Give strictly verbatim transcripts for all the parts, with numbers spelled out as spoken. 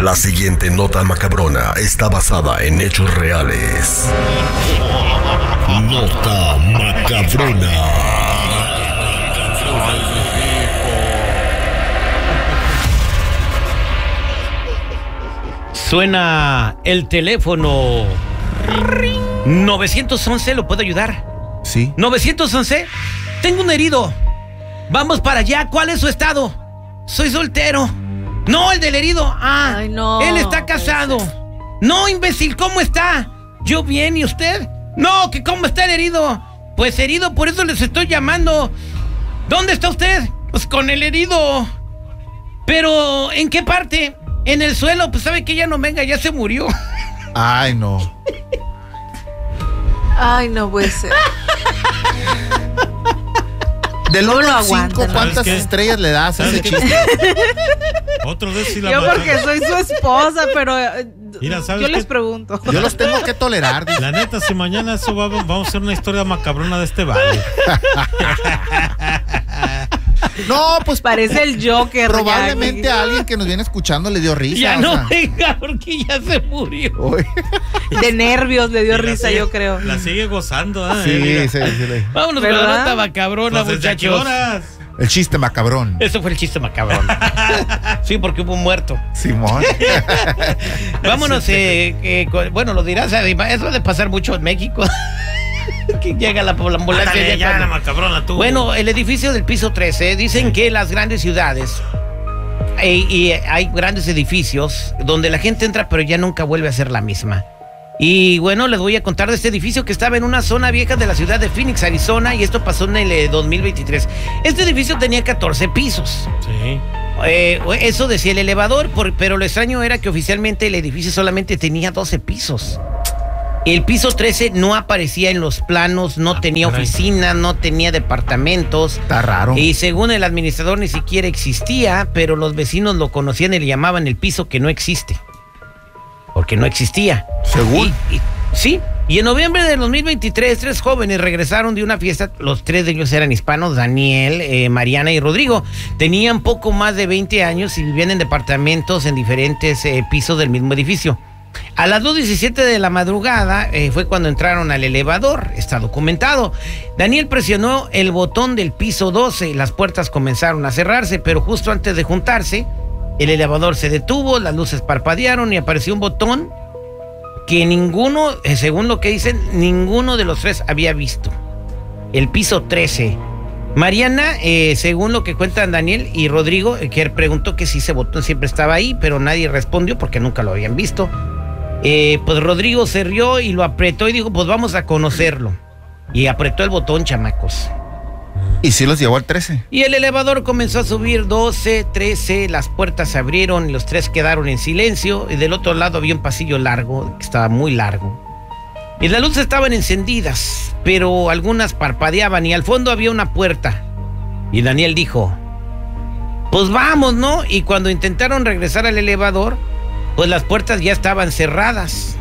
La siguiente nota macabrona está basada en hechos reales. Nota macabrona. Suena el teléfono. nueve once, ¿lo puedo ayudar? Sí. nueve once, tengo un herido. Vamos para allá. ¿Cuál es su estado? Soy soltero. No, el del herido. Ah, Ay, no, él está casado. No, imbécil, ¿cómo está? Yo bien, ¿y usted? No, que cómo está el herido. Pues herido, por eso les estoy llamando. ¿Dónde está usted? Pues con el herido. Pero, ¿en qué parte? En el suelo, pues sabe que ya no venga, ya se murió. Ay, no. Ay, no puede ser. Del No uno lo al cinco, aguantan. ¿cuántas ¿Sabes qué? estrellas le das a ese ¿Sabes qué? chiste? Otro de si la Yo maca- porque soy su esposa, pero eh, Mira, ¿sabes yo qué? les pregunto. Yo los tengo que tolerar. dice. La neta, si mañana eso va, vamos a hacer una historia macabrona de este vale. No, pues Parece el Joker. probablemente ya, a alguien que nos viene escuchando le dio risa. Ya o no sea. venga, porque ya se murió. Uy. De nervios le dio Y la risa, sigue- yo creo. La sigue gozando, ¿eh? Sí, Mira. sí, sí, sí. Vámonos con la ¿Verdad? nota macabrona, Pues, ¿desde qué muchachos. horas? El chiste macabrón. Eso fue el chiste macabrón. Sí, porque hubo un muerto. Simón. Vámonos, eh, eh, con- bueno, lo dirás, eh, eso de pasar mucho en México. Que llega la, la ambulancia. Ándale, ya ya, cuando- la macabrona tú. Bueno, el edificio del piso trece, dicen que las grandes ciudades eh, y hay grandes edificios donde la gente entra pero ya nunca vuelve a ser la misma. Y bueno, les voy a contar de este edificio que estaba en una zona vieja de la ciudad de Phoenix, Arizona, y esto pasó en el eh, dos mil veintitrés. Este edificio tenía catorce pisos. Sí. Eh, eso decía el elevador, por- pero lo extraño era que oficialmente el edificio solamente tenía doce pisos. El piso trece no aparecía en los planos, no Ah, tenía caray. oficina, no tenía departamentos. Está raro. Y según el administrador ni siquiera existía, pero los vecinos lo conocían y le llamaban el piso que no existe. Porque no existía. ¿Según? Y- y- sí. Y en noviembre del dos mil veintitrés, tres jóvenes regresaron de una fiesta. Los tres de ellos eran hispanos, Daniel, eh, Mariana y Rodrigo. Tenían poco más de veinte años y vivían en departamentos en diferentes eh, pisos del mismo edificio. A las dos diecisiete de la madrugada eh, fue cuando entraron al elevador, está documentado. Daniel presionó el botón del piso doce y las puertas comenzaron a cerrarse, pero justo antes de juntarse, el elevador se detuvo, las luces parpadearon y apareció un botón que ninguno, eh, según lo que dicen, ninguno de los tres había visto. El piso trece. Mariana, eh, según lo que cuentan Daniel y Rodrigo, eh, que preguntó que si ese botón siempre estaba ahí, pero nadie respondió porque nunca lo habían visto. Eh, pues Rodrigo se rió y lo apretó y dijo, pues vamos a conocerlo. Y apretó el botón, chamacos. Y sí los llevó al trece. Y el elevador comenzó a subir doce, trece, las puertas se abrieron y los tres quedaron en silencio. Y del otro lado había un pasillo largo, que estaba muy largo. Y las luces estaban encendidas, pero algunas parpadeaban y al fondo había una puerta. Y Daniel dijo, pues vamos, ¿no? Y cuando intentaron regresar al elevador, pues las puertas ya estaban cerradas.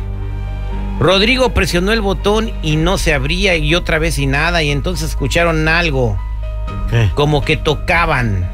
Rodrigo presionó el botón y no se abría y otra vez y nada. Y entonces escucharon algo, ¿Qué? como que tocaban.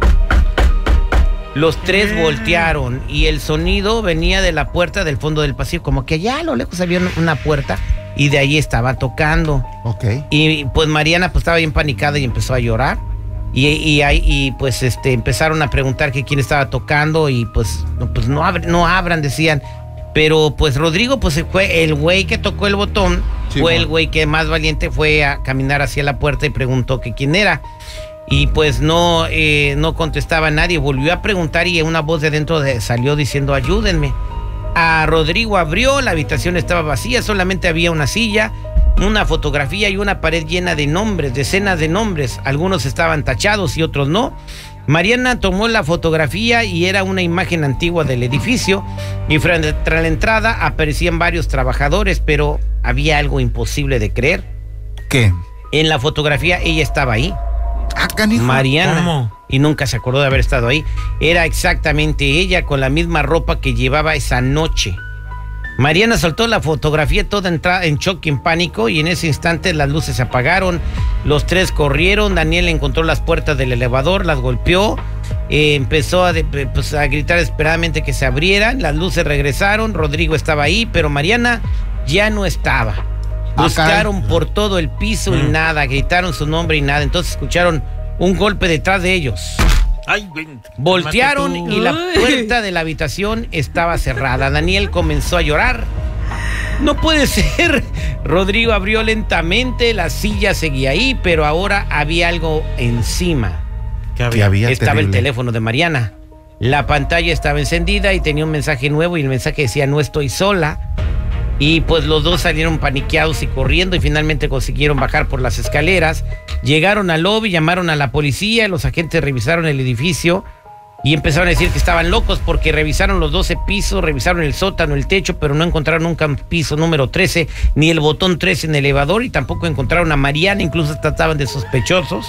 Los tres voltearon y el sonido venía de la puerta del fondo del pasillo, como que allá a lo lejos había una puerta y de ahí estaba tocando. Ok. Y pues Mariana pues estaba bien panicada y empezó a llorar. Y, y, ahí- y pues este empezaron a preguntar que quién estaba tocando y pues no, pues no, abr- no abran, decían. Pero pues Rodrigo pues fue el güey que tocó el botón, Sí, fue bueno. el güey que más valiente fue a caminar hacia la puerta y preguntó que quién era. Y pues no, eh, no contestaba nadie, volvió a preguntar y una voz de dentro de- salió diciendo ayúdenme. A Rodrigo abrió, la habitación estaba vacía, solamente había una silla, una fotografía y una pared llena de nombres, decenas de nombres. Algunos estaban tachados y otros no. Mariana tomó la fotografía y era una imagen antigua del edificio. Y frente a la entrada aparecían varios trabajadores, pero había algo imposible de creer. ¿Qué? En la fotografía ella estaba ahí, Ah, canijo. Mariana. ¿Cómo? Y nunca se acordó de haber estado ahí. Era exactamente ella con la misma ropa que llevaba esa noche. Mariana soltó la fotografía toda entrada en shock y en pánico, y en ese instante las luces se apagaron, los tres corrieron. Daniel encontró las puertas del elevador, las golpeó, eh, empezó a, de, pues, a gritar desesperadamente que se abrieran, las luces regresaron, Rodrigo estaba ahí, pero Mariana ya no estaba. Buscaron por todo el piso y nada, gritaron su nombre y nada, entonces escucharon un golpe detrás de ellos. Ay, güey, Voltearon tú. y la puerta de la habitación estaba cerrada. Daniel comenzó a llorar. No puede ser. Rodrigo abrió lentamente, la silla seguía ahí, pero ahora había algo encima. ¿Qué había? Que había Estaba terrible. el teléfono de Mariana. La pantalla estaba encendida y tenía un mensaje nuevo, y el mensaje decía: no estoy sola. Y pues los dos salieron paniqueados y corriendo, y finalmente consiguieron bajar por las escaleras. Llegaron al lobby, llamaron a la policía, los agentes revisaron el edificio y empezaron a decir que estaban locos porque revisaron los doce pisos, revisaron el sótano, el techo, pero no encontraron nunca un piso número trece, ni el botón trece en el elevador, y tampoco encontraron a Mariana, incluso trataban de sospechosos.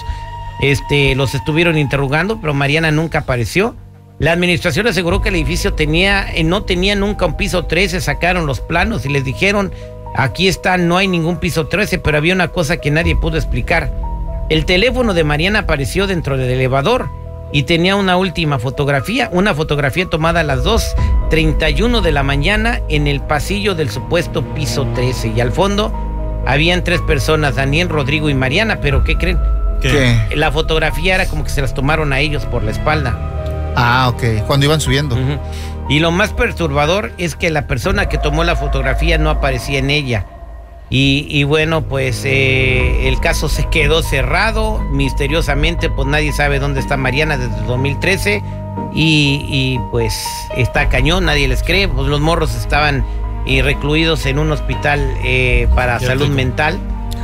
Este, los estuvieron interrogando, pero Mariana nunca apareció. La administración aseguró que el edificio tenía, eh, no tenía nunca un piso trece, sacaron los planos y les dijeron: aquí está, no hay ningún piso trece, pero había una cosa que nadie pudo explicar. El teléfono de Mariana apareció dentro del elevador y tenía una última fotografía, una fotografía tomada a las dos treinta y uno de la mañana en el pasillo del supuesto piso trece, y al fondo habían tres personas, Daniel, Rodrigo y Mariana, pero ¿qué creen? ¿Qué? ¿Qué? La fotografía era como que se las tomaron a ellos por la espalda. Ah, ok. Cuando iban subiendo. Ujú. Y lo más perturbador es que la persona que tomó la fotografía no aparecía en ella. Y, y bueno, pues eh, el caso se quedó cerrado. Misteriosamente, pues nadie sabe dónde está Mariana desde el dos mil trece. Y, y pues está cañón, nadie les cree. Pues los morros estaban eh, recluidos en un hospital eh, para Ya salud tengo. mental,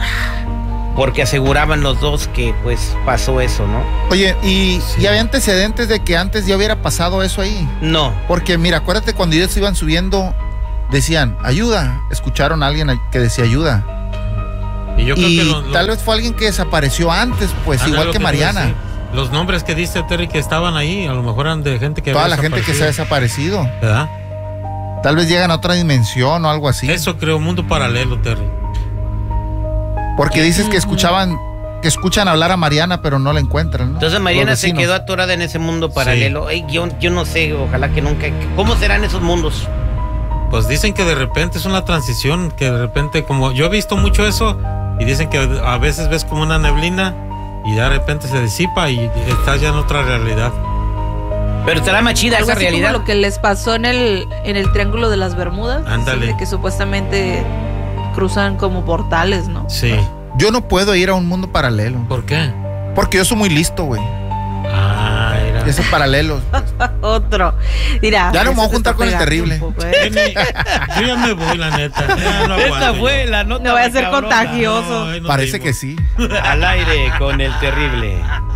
porque aseguraban los dos que pues pasó eso, ¿no? Oye, y, y había antecedentes de que antes ya hubiera pasado eso ahí. No. Porque mira, acuérdate cuando ellos iban subiendo, decían, ayuda. Escucharon a alguien que decía ayuda. Y yo creo Y que lo- lo- tal vez fue alguien que desapareció antes, pues Ándale, igual lo que te iba a Mariana. decir. Los nombres que dice Terry que estaban ahí, a lo mejor eran de gente que Toda había la gente que se ha desaparecido. ¿Verdad? Tal vez llegan a otra dimensión o algo así. Eso creo, mundo paralelo, Terry. Porque dices que escuchaban, que escuchan hablar a Mariana, pero no la encuentran, ¿no? Entonces Mariana Los se vecinos. quedó atorada en ese mundo paralelo. Ey, yo, yo no sé, ojalá que nunca. ¿Cómo serán esos mundos? Pues dicen que de repente es una transición, que de repente, como yo he visto mucho eso, y dicen que a veces ves como una neblina y de repente se disipa y estás ya en otra realidad. Pero estará más chida Algo esa así realidad. como lo que les pasó en el, en el Triángulo de las Bermudas. Ándale. Sí, de que supuestamente cruzan como portales, ¿no? Sí. Yo no puedo ir a un mundo paralelo. ¿Por qué? Porque yo soy muy listo, güey. Ah, era. Esos paralelos. pues. Otro. Mira, Ya no me voy a eso te juntar está con el pegando terrible. un poco, ¿eh? Jenny, yo ya me voy, la neta. Ya no Esta aguanto fue yo. la nota. No vaya a ser macabrona. contagioso. No, ahí nos Parece vimos. que sí. Al aire con el terrible.